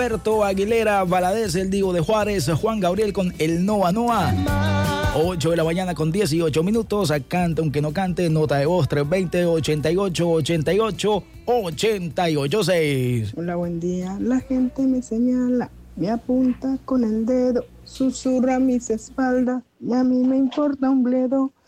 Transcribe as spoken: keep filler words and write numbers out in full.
Alberto Aguilera Valadez, el Divo de Juárez, Juan Gabriel con el Noa Noa. ocho de la mañana con dieciocho minutos. Canta aunque no cante, nota de voz tres dos cero, ochenta y ocho, ochenta y ocho, ochenta y ocho seis. Hola, buen día. La gente me señala, me apunta con el dedo, susurra a mis espaldas y a mí me importa un bledo.